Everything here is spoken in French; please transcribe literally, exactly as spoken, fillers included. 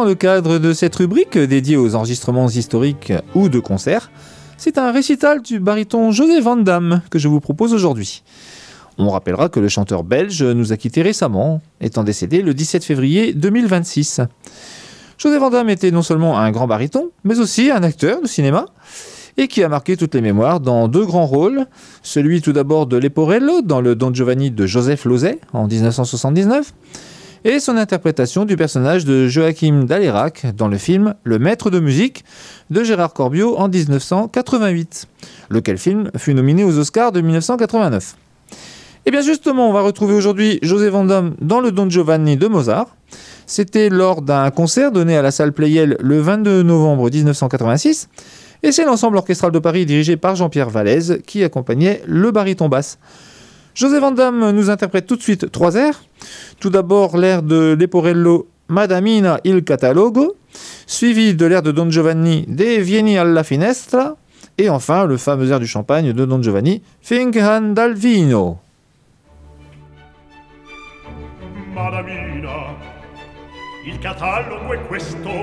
dans le cadre de cette rubrique dédiée aux enregistrements historiques ou de concerts, c'est un récital du baryton José Van Damme que je vous propose aujourd'hui. On rappellera que le chanteur belge nous a quittés récemment, étant décédé le dix-sept février deux mille vingt-six. José Van Damme était non seulement un grand baryton, mais aussi un acteur de cinéma, et qui a marqué toutes les mémoires dans deux grands rôles, celui tout d'abord de Leporello dans le Don Giovanni de Joseph Losey en dix-neuf cent soixante-dix-neuf, et son interprétation du personnage de Joachim d'Alerac dans le film Le Maître de musique de Gérard Corbiot en dix-neuf cent quatre-vingt-huit, lequel film fut nominé aux Oscars de dix-neuf cent quatre-vingt-neuf. Et bien justement, on va retrouver aujourd'hui José Van Damme dans le Don Giovanni de Mozart. C'était lors d'un concert donné à la salle Pleyel le vingt-deux novembre dix-neuf cent quatre-vingt-six, et c'est l'ensemble orchestral de Paris dirigé par Jean-Pierre Vallès qui accompagnait le baryton basse. José Van Damme nous interprète tout de suite trois airs. Tout d'abord l'air de Leporello Madamina il Catalogo, suivi de l'air de Don Giovanni De Vieni alla finestra, et enfin le fameux air du champagne de Don Giovanni Fincan dal vino. Madamina, il catalogo è questo,